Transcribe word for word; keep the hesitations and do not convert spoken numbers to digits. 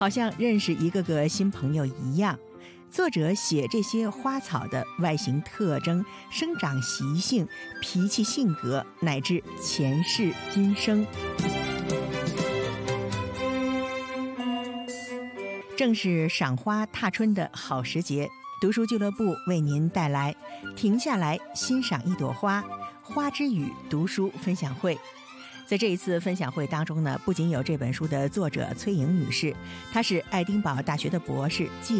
好像认识一个个新朋友一样。作者写这些花草的外形特征、生长习性、脾气性格，乃至前世今生。正是赏花踏春的好时节，读书俱乐部为您带来停下来欣赏一朵花花之语读书分享会。在这一次分享会当中呢，不仅有这本书的作者崔颖女士，她是爱丁堡大学的博士，既